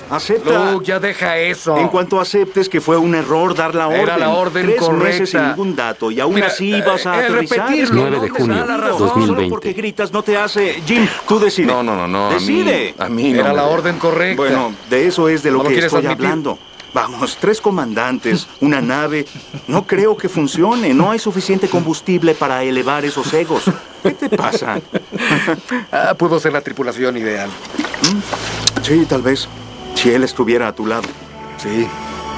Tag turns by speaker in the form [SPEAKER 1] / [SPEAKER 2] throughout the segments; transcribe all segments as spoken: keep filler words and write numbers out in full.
[SPEAKER 1] Acepta.
[SPEAKER 2] Luke, ya deja eso.
[SPEAKER 1] En cuanto aceptes que fue un error dar la orden.
[SPEAKER 2] Era la orden
[SPEAKER 1] Tres
[SPEAKER 2] correcta.
[SPEAKER 1] meses sin ningún dato y aún
[SPEAKER 2] Mira,
[SPEAKER 1] así vas a
[SPEAKER 2] eh,
[SPEAKER 1] aterrizar.
[SPEAKER 2] repetirlo,
[SPEAKER 3] nueve de
[SPEAKER 2] no me
[SPEAKER 3] junio,
[SPEAKER 2] da la razón.
[SPEAKER 3] dos mil
[SPEAKER 1] Solo
[SPEAKER 3] veinte.
[SPEAKER 1] porque gritas no te hace... Jim, tú decide.
[SPEAKER 4] No, no, no, no.
[SPEAKER 1] Decide.
[SPEAKER 4] A mí, a mí no
[SPEAKER 2] Era
[SPEAKER 4] me
[SPEAKER 2] la
[SPEAKER 4] deja.
[SPEAKER 2] orden correcta.
[SPEAKER 1] Bueno, de eso es de lo
[SPEAKER 2] ¿No lo
[SPEAKER 1] que
[SPEAKER 2] quieres
[SPEAKER 1] estoy
[SPEAKER 2] admitir?
[SPEAKER 1] hablando. Vamos, tres comandantes, una nave. No creo que funcione. No hay suficiente combustible para elevar esos egos. ¿Qué te pasa?
[SPEAKER 2] Ah, pudo ser la tripulación ideal.
[SPEAKER 1] Sí, tal vez. Si él estuviera a tu lado.
[SPEAKER 2] Sí.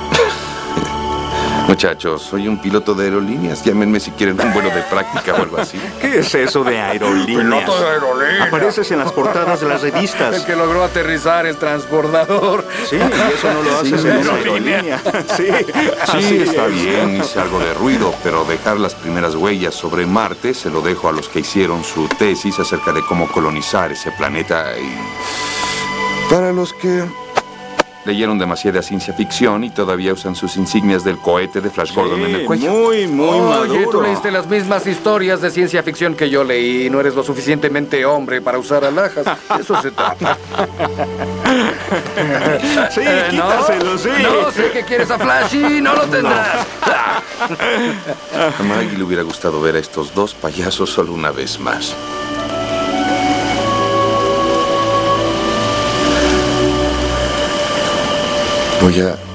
[SPEAKER 4] Muchachos, soy un piloto de aerolíneas. Llámenme si quieren un vuelo de práctica o algo así.
[SPEAKER 1] ¿Qué es eso de aerolíneas?
[SPEAKER 2] Piloto de aerolínea.
[SPEAKER 1] Apareces en las portadas de las
[SPEAKER 2] El
[SPEAKER 1] revistas.
[SPEAKER 2] que logró aterrizar el transbordador.
[SPEAKER 1] Sí, y eso no lo haces
[SPEAKER 4] Sí,
[SPEAKER 1] en una
[SPEAKER 2] aerolínea.
[SPEAKER 1] aerolínea. Sí,
[SPEAKER 4] Sí,
[SPEAKER 1] así
[SPEAKER 4] está
[SPEAKER 1] es.
[SPEAKER 4] bien, hice algo de ruido, pero dejar las primeras huellas sobre Marte se lo dejo a los que hicieron su tesis acerca de cómo colonizar ese planeta y... Para los que leyeron demasiada ciencia ficción y todavía usan sus insignias del cohete de Flash Gordon en el
[SPEAKER 1] Sí,
[SPEAKER 4] cuello.
[SPEAKER 1] muy, muy
[SPEAKER 2] Oye, tú
[SPEAKER 1] maduro.
[SPEAKER 2] leíste las mismas historias de ciencia ficción que yo leí. No eres lo suficientemente hombre para usar alhajas. De eso se trata.
[SPEAKER 1] Sí,
[SPEAKER 2] Eh, ¿no?
[SPEAKER 1] quítaselo, sí.
[SPEAKER 2] No, sé que quieres a Flash y no lo tendrás.
[SPEAKER 4] A Maggie le hubiera gustado ver a estos dos payasos solo una vez más. Voy a